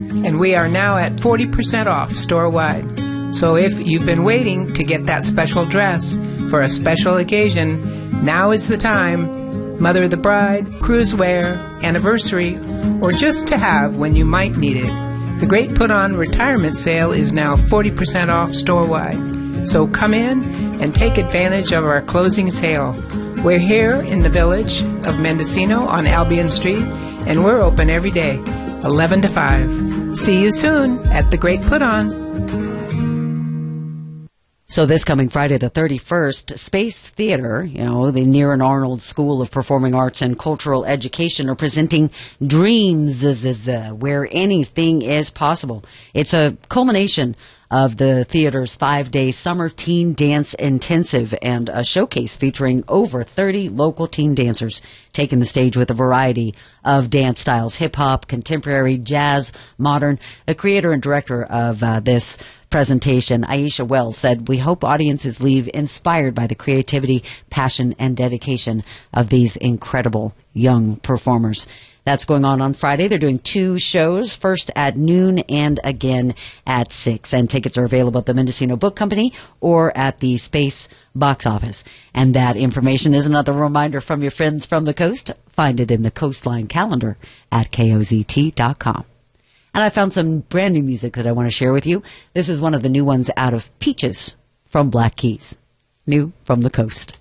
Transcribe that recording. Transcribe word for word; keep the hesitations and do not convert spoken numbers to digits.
And we are now at forty percent off store-wide. So if you've been waiting to get that special dress for a special occasion, now is the time. Mother of the bride, cruise wear, anniversary, or just to have when you might need it. The Great Put On Retirement Sale is now forty percent off store-wide. So come in and take advantage of our closing sale. We're here in the village of Mendocino on Albion Street, and we're open every day, eleven to five. See you soon at the Great Put On. So this coming Friday the thirty-first, Space Theater, you know, the Near and Arnold School of Performing Arts and Cultural Education are presenting Dreams, where anything is possible. It's a culmination of the theater's five-day summer teen dance intensive and a showcase featuring over thirty local teen dancers taking the stage with a variety of dance styles, hip-hop, contemporary, jazz, modern. The creator and director of uh, this presentation, Aisha Wells, said, "We hope audiences leave inspired by the creativity, passion, and dedication of these incredible young performers." That's going on on Friday. They're doing two shows, first at noon and again at six. And tickets are available at the Mendocino Book Company or at the Space box office. And that information is another reminder from your friends from the coast. Find it in the Coastline calendar at K O Z T dot com. And I found some brand new music that I want to share with you. This is one of the new ones out of Peaches from Black Keys. New from the coast.